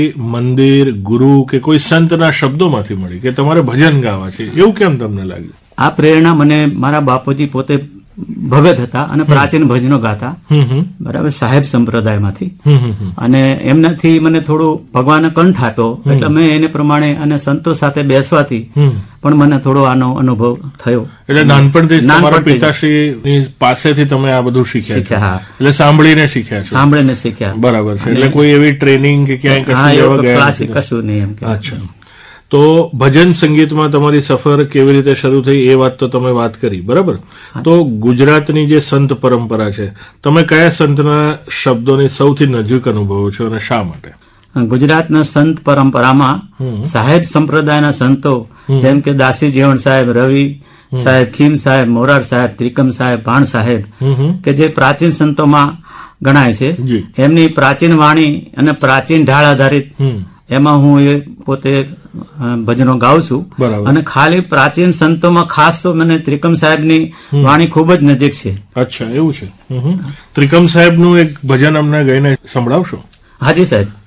મંદિર, ગુરુ કે કોઈ સંતના શબ્દોમાંથી મળી કે તમારે ભજન ગાવા છે, એવું કેમ તમને લાગ્યું? આ પ્રેરણા મને મારા બાપુજી પોતે ભગત હતા અને પ્રાચીન ભજનો ગાતા, બરાબર, સાહેબ સંપ્રદાયમાંથી, અને એમનાથી મને થોડું ભગવાને કંઠ આપ્યો, એટલે મેં એને પ્રમાણે અને સંતો સાથે બેસવાથી પણ મને થોડો આનો અનુભવ થયો. એટલે નાનપણથી તમારા પિતાશ્રી પાસેથી તમે આ બધું શીખ્યા? એટલે સાંભળીને શીખ્યા. બરાબર છે. એટલે કોઈ એવી ટ્રેનિંગ કે ક્યાંય ક્લાસિક કશું નહીં એમ. અચ્છા. તો ભજન સંગીતમાં તમારી સફર કેવી રીતે શરૂ થઈ એ વાત તો તમે વાત કરી, બરાબર. તો ગુજરાતની જે સંત પરંપરા છે, તમે કયા સંતના શબ્દોની સૌથી નજીક અનુભવો છો અને શા માટે? ગુજરાતના સંત પરંપરામાં સાહેબ સંપ્રદાયના સંતો જેમ કે દાસી જીવણ સાહેબ, રવિ સાહેબ, ખીમ સાહેબ, મોરાર સાહેબ, ત્રિકમ સાહેબ, ભાણ સાહેબ, કે જે પ્રાચીન સંતોમાં ગણાય છે, એમની પ્રાચીન વાણી અને પ્રાચીન ઢાળ આધારિત એમાં હું એ પોતે ભજનો ગાઉં છું. અને ખાલી પ્રાચીન સંતોમાં ખાસ તો મને ત્રિકમ સાહેબની વાણી ખૂબ જ નજીક છે. અચ્છા, એવું છે. ત્રિકમ સાહેબનું એક ભજન અમને ગાઈને સંભળાવશો? હાજી સાહેબ.